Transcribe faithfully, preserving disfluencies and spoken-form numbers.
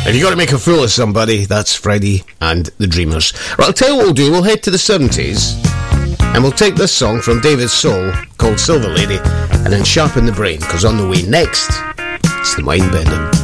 If you got to make a fool of somebody, that's Freddie and the Dreamers. Right, I'll tell you what we'll do. We'll head to the seventies, and we'll take this song from David Soul called Silver Lady, and then sharpen the brain, because on the way next, it's the Mind Bender.